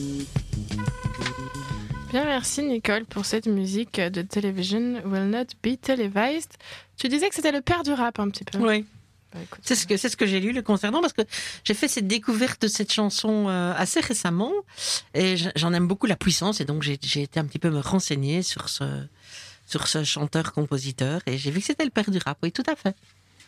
Bien, merci Nicole pour cette musique de Television Will Not Be Televised. Tu disais que c'était le père du rap un petit peu. Oui. Bah, écoute, C'est ce que j'ai lu le concernant, parce que j'ai fait cette découverte de cette chanson assez récemment, et j'en aime beaucoup la puissance, et donc j'ai été un petit peu me renseigner sur ce chanteur-compositeur, et j'ai vu que c'était le père du rap. Oui, tout à fait.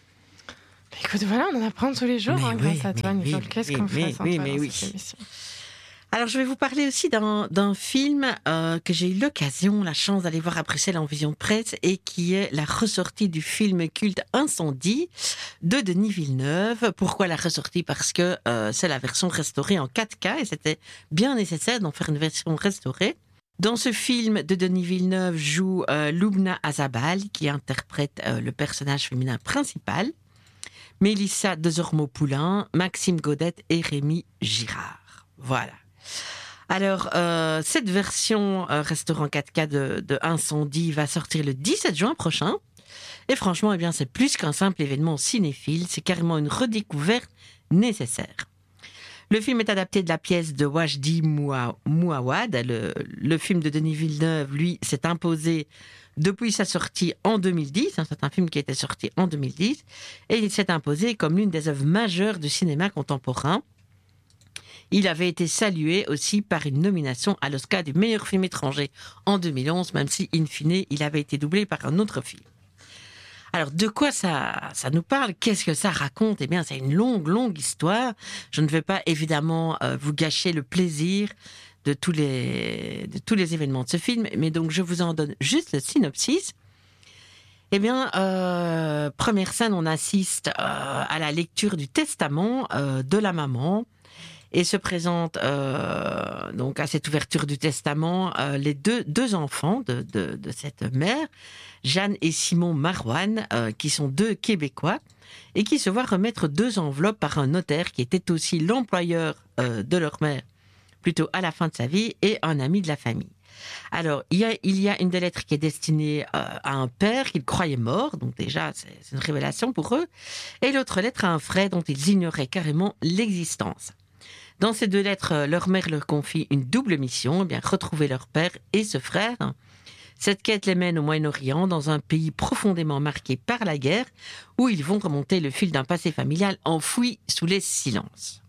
écoute, voilà, on en apprend tous les jours grâce à toi, Nicole. Qu'est-ce qu'on fait sans toi dans cette émission? Alors, je vais vous parler aussi d'un film que j'ai eu la chance d'aller voir à Bruxelles en vision de presse, et qui est la ressortie du film culte Incendie de Denis Villeneuve. Pourquoi la ressortie? Parce que c'est la version restaurée en 4K, et c'était bien nécessaire d'en faire une version restaurée. Dans ce film de Denis Villeneuve joue Lubna Azabal, qui interprète le personnage féminin principal, Mélissa Desormeaux-Poulain, Maxime Godette et Rémi Girard. Voilà. Alors, cette version restaurant 4K de Incendie va sortir le 17 juin prochain. Et franchement, eh bien, c'est plus qu'un simple événement cinéphile, c'est carrément une redécouverte nécessaire. Le film est adapté de la pièce de Wajdi Mouawad. Le film de Denis Villeneuve, lui, s'est imposé depuis sa sortie en 2010. C'est un film qui était sorti en 2010. Et il s'est imposé comme l'une des œuvres majeures du cinéma contemporain. Il avait été salué aussi par une nomination à l'Oscar du meilleur film étranger en 2011, même si, in fine, il avait été doublé par un autre film. Alors, de quoi ça nous parle? Qu'est-ce que ça raconte? Eh bien, c'est une longue histoire. Je ne vais pas, évidemment, vous gâcher le plaisir de tous les événements de ce film, mais donc, je vous en donne juste le synopsis. Eh bien, première scène, on assiste à la lecture du testament de la maman. Et se présentent donc à cette ouverture du testament les deux enfants de cette mère, Jeanne et Simon Marouane, qui sont deux Québécois, et qui se voient remettre 2 enveloppes par un notaire qui était aussi l'employeur de leur mère, plutôt à la fin de sa vie, et un ami de la famille. Alors, il y a une des lettres qui est destinée à un père qu'ils croyaient mort, donc déjà c'est une révélation pour eux, et l'autre lettre à un frère dont ils ignoraient carrément l'existence. Dans ces 2 lettres, leur mère leur confie une double mission, eh bien retrouver leur père et ce frère. Cette quête les mène au Moyen-Orient, dans un pays profondément marqué par la guerre, où ils vont remonter le fil d'un passé familial enfoui sous les silences.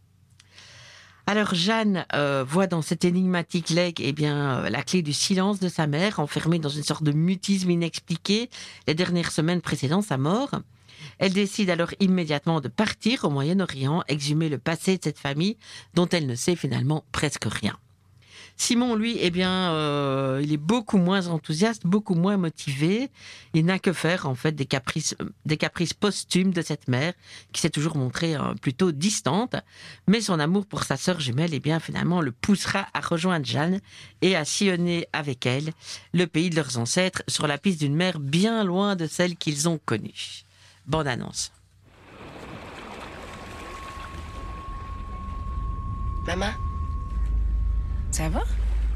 Alors Jeanne voit dans cet énigmatique legs la clé du silence de sa mère, enfermée dans une sorte de mutisme inexpliqué les dernières semaines précédant sa mort. Elle décide alors immédiatement de partir au Moyen-Orient, exhumer le passé de cette famille dont elle ne sait finalement presque rien. Simon, lui, il est beaucoup moins enthousiaste, beaucoup moins motivé. Il n'a que faire, en fait, des caprices posthumes de cette mère, qui s'est toujours montrée plutôt distante. Mais son amour pour sa sœur jumelle, finalement, le poussera à rejoindre Jeanne et à sillonner avec elle le pays de leurs ancêtres sur la piste d'une mer bien loin de celle qu'ils ont connue. Bande annonce. Maman, ça va?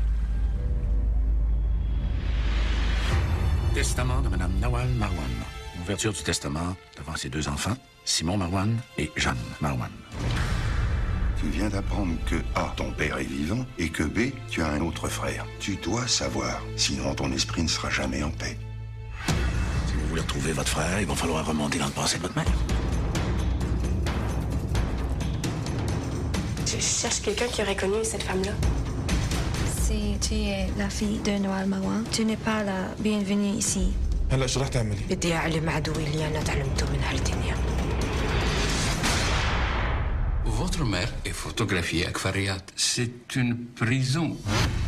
Testament de Mme Nawal Marouane. Ouverture du testament devant ses 2 enfants, Simon Marouane et Jeanne Marouane. Tu viens d'apprendre que A, ton père est vivant, et que B, tu as un autre frère. Tu dois savoir, sinon ton esprit ne sera jamais en paix. Si vous voulez retrouver votre frère, il va falloir remonter dans le passé de votre mère. Je cherche quelqu'un qui aurait connu cette femme-là. Si tu es la fille de Nawal Marouane, tu n'es pas la bienvenue ici. هلا شو رح تعملي؟ بدي أعلم عدوي اللي أنا تعلمته من هالدنيا. Votre mère est photographiée à Kfariat. C'est une prison.